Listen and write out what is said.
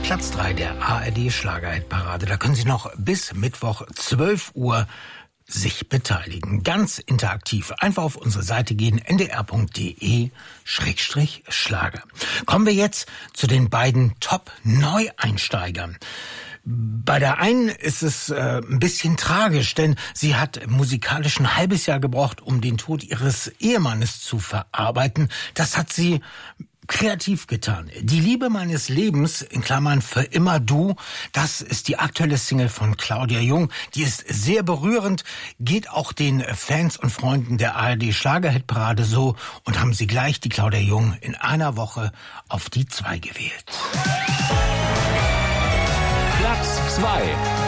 Platz 3 der ARD-Schlager-Hit-Parade. Da können Sie noch bis Mittwoch 12 Uhr sich beteiligen. Ganz interaktiv. Einfach auf unsere Seite gehen, ndr.de/Schlager. Kommen wir jetzt zu den beiden Top-Neueinsteigern. Bei der einen ist es ein bisschen tragisch, denn sie hat musikalisch ein halbes Jahr gebraucht, um den Tod ihres Ehemannes zu verarbeiten. Das hat sie kreativ getan. Die Liebe meines Lebens, in Klammern für immer du, das ist die aktuelle Single von Claudia Jung. Die ist sehr berührend, geht auch den Fans und Freunden der ARD-Schlager-Hitparade so und haben sie gleich die Claudia Jung in einer Woche auf die 2 gewählt. Platz 2.